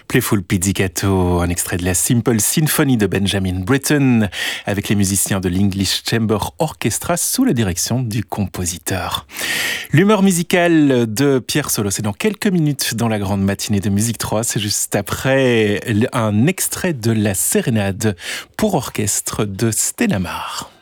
Playful Pizzicato, un extrait de la Simple Symphony de Benjamin Britten, avec les musiciens de l'English Chamber Orchestra sous la direction du compositeur. L'humeur musicale de Pierre Solo, c'est dans quelques minutes dans la grande matinée de Musique 3. C'est juste après un extrait de la sérénade pour orchestre de Stenamar.